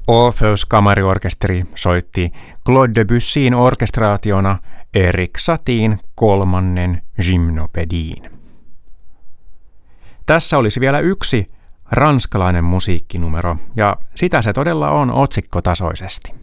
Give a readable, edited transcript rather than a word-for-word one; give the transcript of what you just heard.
Orpheus kamariorkesteri soitti Claude Debussyin orkestraationa Erik Satien 3. gymnopédien. Tässä olisi vielä yksi ranskalainen musiikkinumero, ja sitä se todella on otsikkotasoisesti.